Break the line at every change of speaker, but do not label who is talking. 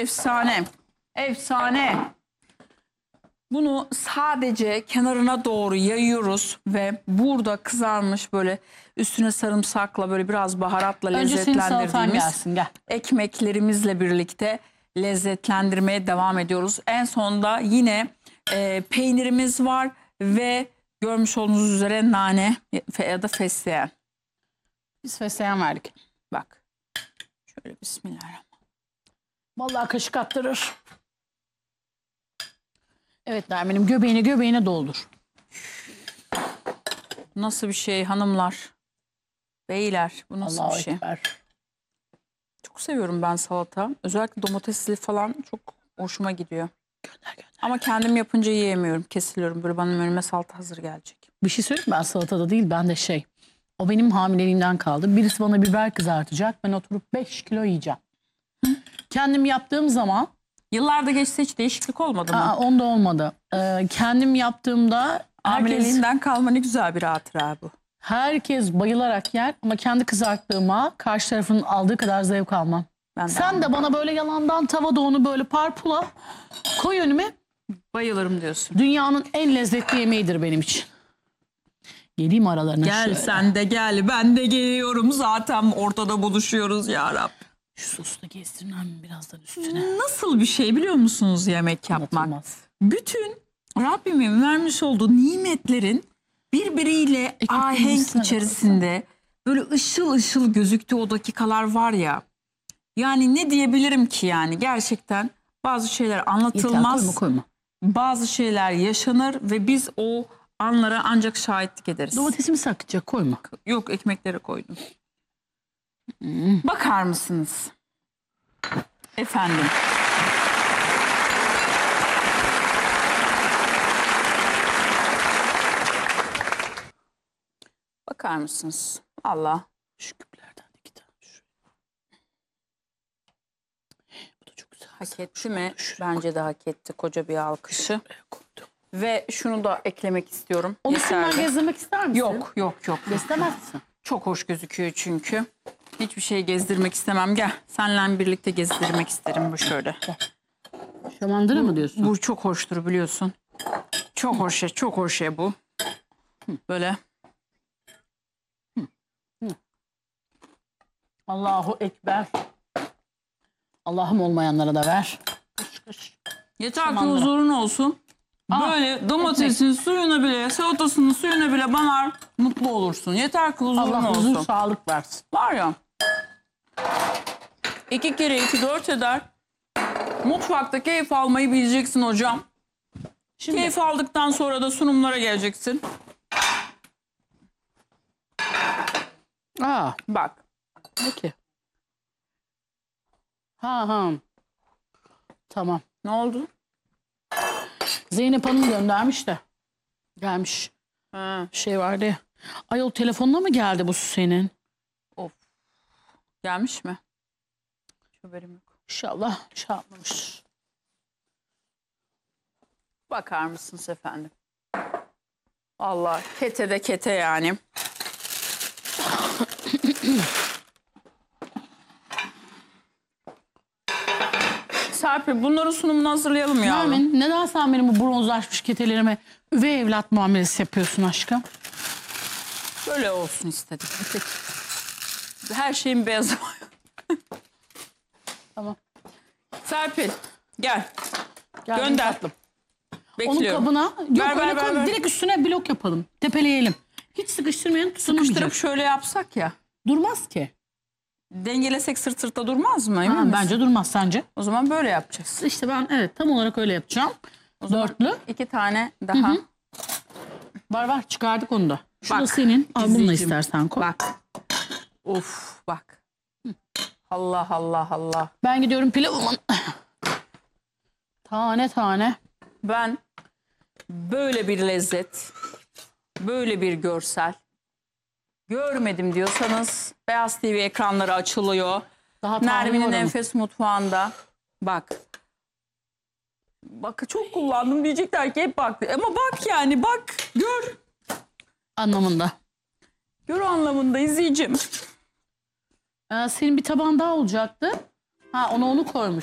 Efsane. Efsane. Bunu sadece kenarına doğru yayıyoruz ve burada kızarmış böyle üstüne sarımsakla böyle biraz baharatla
Önce senin salatan
lezzetlendirdiğimiz
gelsin, gel.
ekmeklerimizle birlikte lezzetlendirmeye devam ediyoruz. En sonunda yine peynirimiz var ve görmüş olduğunuz üzere nane ya da fesleğen.
Biz fesleğen verdik.
Bak. Şöyle bismillahirrahmanirrahim.
Vallahi kaşık attırır. Evet Nermin'im, göbeğine doldur.
Nasıl bir şey hanımlar? Beyler, bu nasıl
Allahu
bir şey?
Ekber.
Çok seviyorum ben salata. Özellikle domatesli falan çok hoşuma gidiyor.
Gönder.
Ama kendim yapınca yiyemiyorum. Kesiliyorum. Böyle bana önüme salata hazır gelecek.
Bir şey söyleyeyim mi? Ben salatada değil, ben de şey. O benim hamileliğimden kaldı. Birisi bana biber kızartacak. Ben oturup 5 kilo yiyeceğim. Kendim yaptığım zaman...
Yıllarda geçse hiç değişiklik olmadı mı?
Onda olmadı. Kendim yaptığımda
Hamileliğinden kalma ne güzel bir hatıra bu.
herkes bayılarak yer. Ama kendi kızarttığıma karşı tarafın aldığı kadar zevk almam. Sen de bana böyle yalandan tavada onu böyle parpula koy önüme.
Bayılırım diyorsun.
Dünyanın en lezzetli yemeğidir benim için. Yediğim aralarına
Gel
şöyle.
sen de gel. Ben de geliyorum. Zaten ortada buluşuyoruz ya Rab.
Şu sosla gezdirmem mi birazdan üstüne?
Nasıl bir şey biliyor musunuz yemek yapmak?
Anlatılmaz.
Bütün Rabbimin vermiş olduğu nimetlerin birbiriyle ahenk
yenisine de
içerisinde böyle ışıl ışıl gözüktüğü o dakikalar var ya. Yani ne diyebilirim ki yani gerçekten bazı şeyler anlatılmaz.
Yeter, koyma.
Bazı şeyler yaşanır ve biz o anlara ancak şahitlik ederiz.
Domatesimi saklayacak, koyma.
Yok, ekmeklere koydum. Bakar mısınız? Efendim. Bakar mısınız? Allah.
Şu küplerden 2 tane. Bu da çok güzel.
Hak etti mi? Bence de hak etti. Koca bir alkışı.
Koydum.
Ve şunu da eklemek istiyorum.
Onu
Yeterli.
sen gezdirmek ister misin?
Yok.
İstemezsin.
Çok hoş gözüküyor çünkü. Hiçbir şey gezdirmek istemem. Gel. Seninle birlikte gezdirmek isterim bu şöyle.
Şamandıra mı diyorsun?
Bu çok hoştur biliyorsun. Çok hoş ya bu. Böyle.
Allahu Ekber. Allah'ım olmayanlara da ver.
Yeter ki
Şamandıra.
huzurun olsun. Böyle domatesin suyunu bile, salatasının suyunu bile banar, mutlu olursun. Yeter ki huzurun
Allah
olsun.
huzur, sağlık versin.
Var ya. 2 kere 2 4 eder. Mutfakta keyif almayı bileceksin hocam.
Şimdi
Keyif aldıktan sonra da sunumlara geleceksin. Bak.
peki. Ha. Tamam.
Ne oldu?
Zeynep Hanım göndermiş de. Gelmiş.
Ha.
Şey vardı ya. Ayol telefonla mı geldi bu senin?
Of. Gelmiş mi? Hiç haberim yok.
İnşallah şey yapmamış.
Bakar mısınız efendim? Allah kete de kete yani. Serpil bunların sunumunu hazırlayalım ya.
Nermin, neden sen benim bu bronzlaşmış ketelerime üvey evlat muamelesi yapıyorsun aşkım?
Böyle olsun istedim. Her şeyin beyazı var.
Tamam.
Serpil gel.
Geldim
Gönder.
tatlım.
Bekliyorum.
Onun kabına yok
Ver,
öyle koy.
ver.
Direkt üstüne blok yapalım. Tepeleyelim. Hiç sıkıştırmayalım, tutunamayacak.
Sıkıştırıp şöyle yapsak ya.
Durmaz ki.
Dengelesek sırt sırta durmaz mı? Emin misin?
Bence durmaz, sence?
O zaman böyle yapacağız.
İşte ben evet tam olarak öyle yapacağım.
O zaman
Dörtlü.
2 tane daha.
Var çıkardık onu da. Şu da
Bak,
senin. Al bununla
izleyicim,
istersen koy.
Bak. Of bak. Allah.
Ben gidiyorum pilavımın. Tane tane.
Ben böyle bir lezzet, böyle bir görsel görmedim diyorsanız Beyaz TV ekranları açılıyor.
Daha
Nermin'in
tane
Enfes Mutfağı'nda. Bak. Bak çok kullandım diyecekler ki hep bak. Ama bak yani bak gör.
anlamında.
Gör anlamında izleyicim.
Senin bir taban daha olacaktı. Ha onu koymuş.